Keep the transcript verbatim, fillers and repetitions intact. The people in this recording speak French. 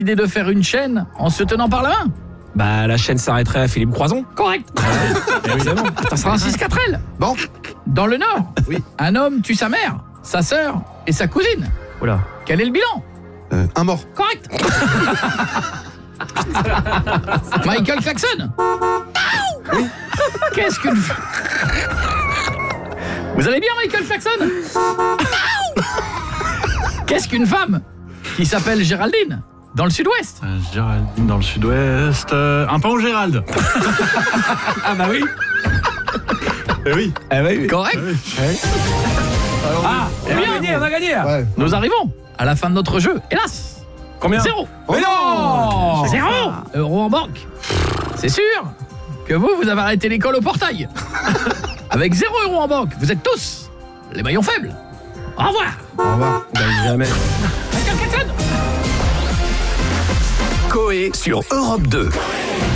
décidé de faire une chaîne en se tenant par la main? Bah, la chaîne s'arrêterait à Philippe Croison. Correct. Évidemment. Ça sera un six quatre L. Bon, Dans le Nord, Oui. un homme tue sa mère, sa sœur et sa cousine. Oula. Quel est le bilan? euh, un mort. Correct. Michael Jackson. Qu'est-ce qu'une... f- Vous allez bien, Michael Jackson? Qu'est-ce qu'une femme qui s'appelle Géraldine dans le Sud-Ouest? Euh, Géraldine dans le Sud-Ouest. euh, un pan Gérald. Ah bah oui. Eh oui. Ah bah oui. Correct. Ah, Eh on bien, a gagné, on a gagné. Ouais. nous arrivons à la fin de notre jeu. Hélas, Combien? zéro. Mais non. Zéro euro en banque. C'est sûr que vous, vous avez arrêté l'école au portail. Avec zéro euro en banque, vous êtes tous les maillons faibles. Au revoir. Au revoir. Bah jamais. Michael Jackson. Coé sur Europe deux.